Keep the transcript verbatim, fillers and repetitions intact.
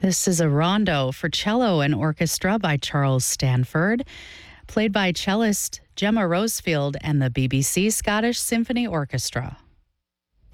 This is a rondo for cello and orchestra by Charles Stanford, played by cellist Gemma Rosefield and the B B C Scottish Symphony Orchestra.